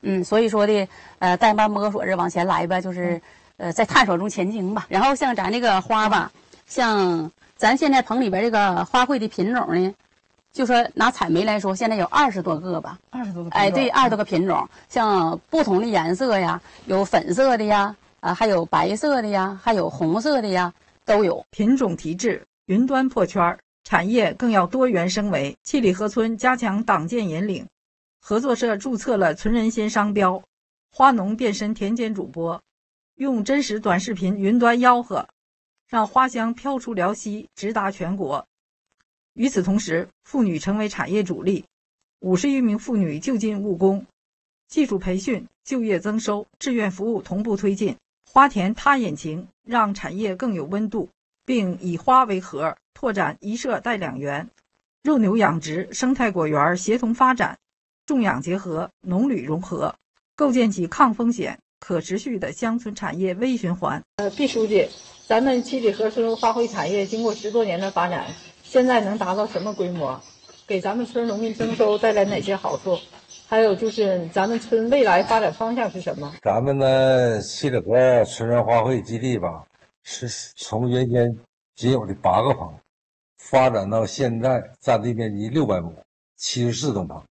所以说的带慢摸索着往前来吧，就是在探索中前进吧。然后像咱这个花吧，像咱现在棚里边这个花卉的品种呢，就说拿采梅来说，现在有20多个吧 ，20多个。 哎，对，20多个品种，像不同的颜色呀，有粉色的呀，还有白色的呀，还有红色的呀，都有。 品种提质，云端破圈，产业更要多元升维。七里河村加强党建引领，合作社注册了村人鲜商标，花农变身田间主播，用真实短视频云端吆喝，让花香飘出辽西，直达全国。与此同时，妇女成为产业主力，50余名妇女就近务工，技术培训、就业增收、志愿服务同步推进。花田他眼情，让产业更有温度，并以花为核，拓展一社带2园，肉牛养殖、生态果园协同发展，种养结合，农旅融合，构建起抗风险、可持续的乡村产业微循环。毕书记，咱们七里河村花卉产业经过10多年的发展，现在能达到什么规模？给咱们村农民增收带来哪些好处？还有就是咱们村未来发展方向是什么？ 咱们呢，七里河村人花卉基地吧，是从原先仅有的8个棚，发展到现在占地面积600亩，74栋棚。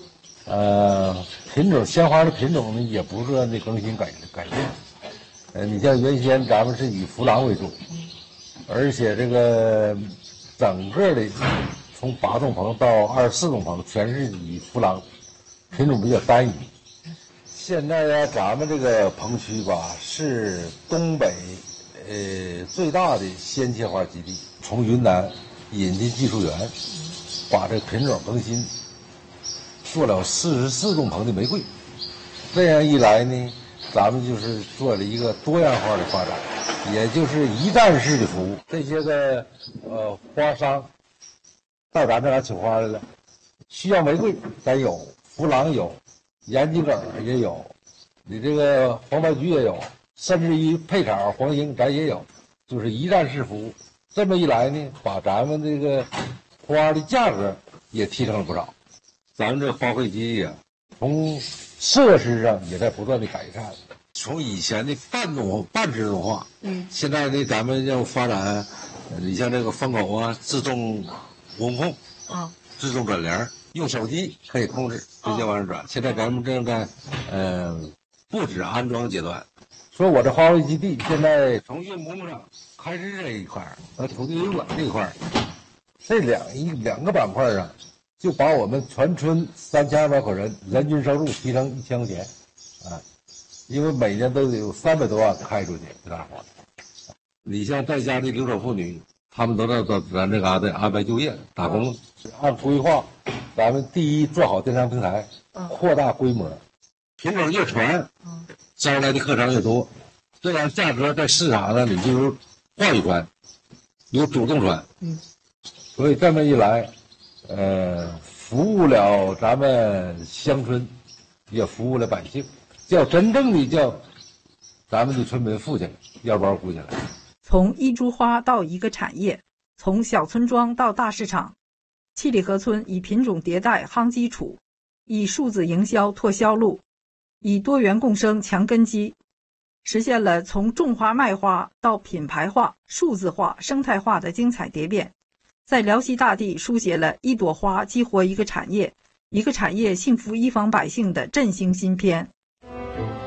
品种鲜花的品种呢，也不断的更新改变。你像原先咱们是以弗朗为主，而且这个整个的从8栋棚到24栋棚全是以弗朗，品种比较单一。现在呢，咱们这个棚区吧是东北最大的鲜切花基地，从云南引进技术员，把这个品种更新，做了44栋棚的玫瑰。这样一来呢，咱们就是做了一个多样化的发展，也就是一站式的服务。这些个花商到咱这来取花来了，需要玫瑰咱有，弗朗有，延吉梗也有，你这个黄白菊也有，甚至于配草黄莺咱也有，就是一站式服务。这么一来呢，把咱们这个花的价格也提升了不少。咱们这花卉基地啊，从设施上也在不断的改善。从以前的半自动化，现在呢咱们要发展，你像这个风口啊，自动温控自动转帘，用手机可以控制直接往上转。现在咱们正在布置安装阶段。说我这花卉基地现在从运营上开支这一块和土地运管这一块，这两个板块上，就把我们全村3200口人人均收入提升1000块钱因为每年都有300多万开出去这大花。你像在家的留守妇女，他们都到咱这嘎达安排就业打工。按规划，咱们第一做好电商平台，扩大规模，品种越传，招来的客商越多，这样价格在市场上你就有话语权，有主动权。所以这么一来，服务了咱们乡村，也服务了百姓，叫真正的叫咱们的村民富起来，腰包鼓起来。 从一株花到一个产业，从小村庄到大市场，七里河村以品种迭代夯基础，以数字营销拓销路，以多元共生强根基，实现了从种花卖花到品牌化、数字化、生态化的精彩蝶变，在辽西大地书写了一朵花激活一个产业，一个产业幸福一方百姓的振兴新篇。